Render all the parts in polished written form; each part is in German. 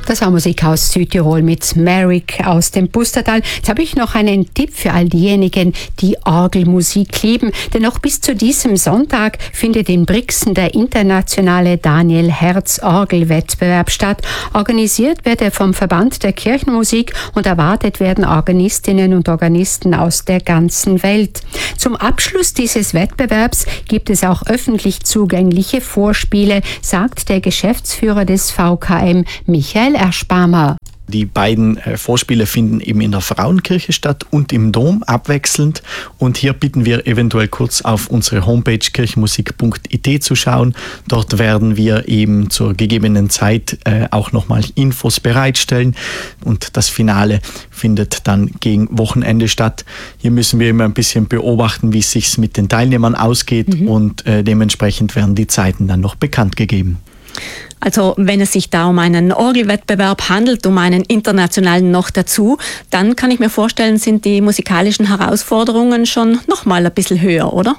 Das war Musik aus Südtirol mit Merrick aus dem Pustertal. Jetzt habe ich noch einen Tipp für all diejenigen, die Orgelmusik lieben. Denn noch bis zu diesem Sonntag findet in Brixen der internationale Daniel Herz Orgelwettbewerb statt. Organisiert wird er vom Verband der Kirchenmusik und erwartet werden Organistinnen und Organisten aus der ganzen Welt. Zum Abschluss dieses Wettbewerbs gibt es auch öffentlich zugängliche Vorspiele, sagt der Geschäftsführer des VKM, Michael Erschbarmer. Die beiden Vorspiele finden eben in der Frauenkirche statt und im Dom abwechselnd. Und hier bitten wir eventuell kurz auf unsere Homepage kirchenmusik.it zu schauen. Dort werden wir eben zur gegebenen Zeit auch nochmal Infos bereitstellen. Und das Finale findet dann gegen Wochenende statt. Hier müssen wir immer ein bisschen beobachten, wie es sich mit den Teilnehmern ausgeht. Und dementsprechend werden die Zeiten dann noch bekannt gegeben. Also wenn es sich da um einen Orgelwettbewerb handelt, um einen internationalen noch dazu, dann kann ich mir vorstellen, sind die musikalischen Herausforderungen schon noch mal ein bisschen höher, oder?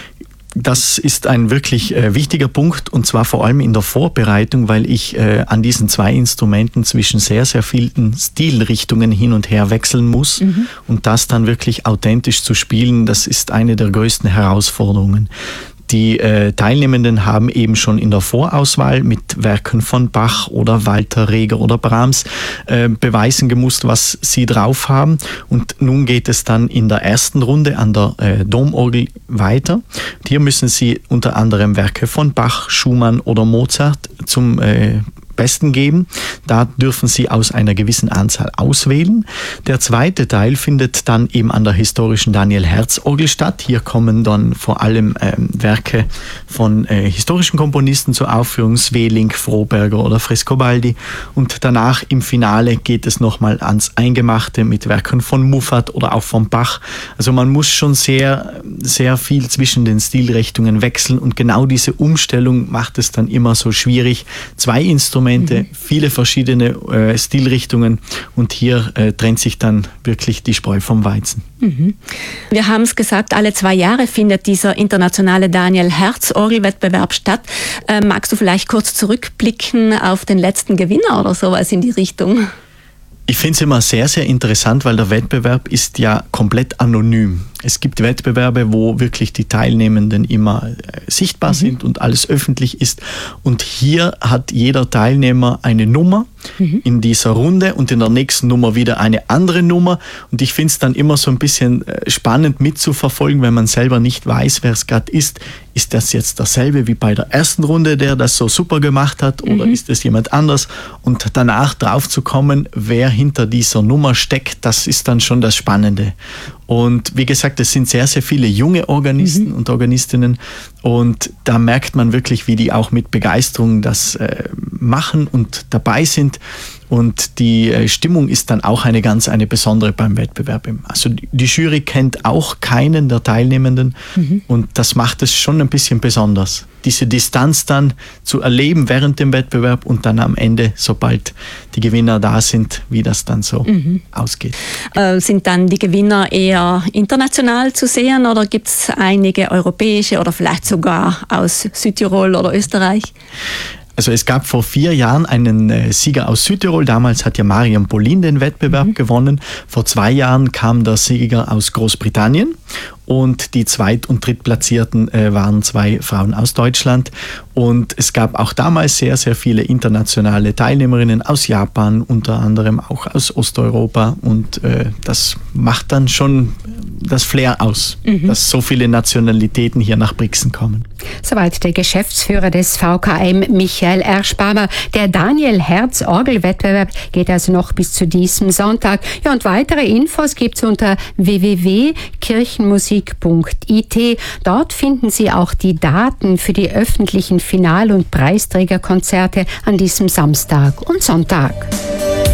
Das ist ein wirklich wichtiger Punkt und zwar vor allem in der Vorbereitung, weil ich an diesen zwei Instrumenten zwischen sehr, sehr vielen Stilrichtungen hin und her wechseln muss. Und das dann wirklich authentisch zu spielen, das ist eine der größten Herausforderungen. Die Teilnehmenden haben eben schon in der Vorauswahl mit Werken von Bach oder Walter Reger oder Brahms beweisen gemusst, was sie drauf haben. Und nun geht es dann in der ersten Runde an der Domorgel weiter. Und hier müssen sie unter anderem Werke von Bach, Schumann oder Mozart zum Besten geben. Da dürfen Sie aus einer gewissen Anzahl auswählen. Der zweite Teil findet dann eben an der historischen Daniel Herz Orgel statt. Hier kommen dann vor allem Werke von historischen Komponisten zur Aufführung, Sweelinck, Froberger oder Frescobaldi. Und danach im Finale geht es nochmal ans Eingemachte mit Werken von Muffat oder auch von Bach. Also man muss schon sehr, sehr viel zwischen den Stilrichtungen wechseln und genau diese Umstellung macht es dann immer so schwierig. Zwei Instrumente, viele verschiedene Stilrichtungen und hier trennt sich dann wirklich die Spreu vom Weizen. Wir haben es gesagt, alle 2 Jahre findet dieser internationale Daniel Herz Orgelwettbewerb statt. Magst du vielleicht kurz zurückblicken auf den letzten Gewinner oder sowas in die Richtung? Ich finde es immer sehr, sehr interessant, weil der Wettbewerb ist ja komplett anonym. Es gibt Wettbewerbe, wo wirklich die Teilnehmenden immer sichtbar sind und alles öffentlich ist. Und hier hat jeder Teilnehmer eine Nummer in dieser Runde und in der nächsten Nummer wieder eine andere Nummer. Und ich finde es dann immer so ein bisschen spannend mitzuverfolgen, wenn man selber nicht weiß, wer es gerade ist. Ist das jetzt dasselbe wie bei der ersten Runde, der das so super gemacht hat, oder ist es jemand anders? Und danach drauf zu kommen, wer hinter dieser Nummer steckt, das ist dann schon das Spannende. Und wie gesagt, es sind sehr, sehr viele junge Organisten und Organistinnen und da merkt man wirklich, wie die auch mit Begeisterung das machen und dabei sind. Und die Stimmung ist dann auch eine besondere beim Wettbewerb. Also die Jury kennt auch keinen der Teilnehmenden und das macht es schon ein bisschen besonders. Diese Distanz dann zu erleben während dem Wettbewerb und dann am Ende, sobald die Gewinner da sind, wie das dann so ausgeht. Sind dann die Gewinner eher international zu sehen oder gibt es einige europäische oder vielleicht sogar aus Südtirol oder Österreich? Also es gab vor 4 Jahren einen Sieger aus Südtirol. Damals hat ja Mariam Polin den Wettbewerb gewonnen. Vor 2 Jahren kam der Sieger aus Großbritannien und die Zweit- und Drittplatzierten waren 2 Frauen aus Deutschland. Und es gab auch damals sehr, sehr viele internationale Teilnehmerinnen aus Japan, unter anderem auch aus Osteuropa. Und das macht dann schon das Flair aus, dass so viele Nationalitäten hier nach Brixen kommen. Soweit der Geschäftsführer des VKM, Michael Erschbarmer. Der Daniel Herz Orgelwettbewerb geht also noch bis zu diesem Sonntag. Ja, und weitere Infos gibt's unter www.kirchenmusik.it. Dort finden Sie auch die Daten für die öffentlichen Final- und Preisträgerkonzerte an diesem Samstag und Sonntag.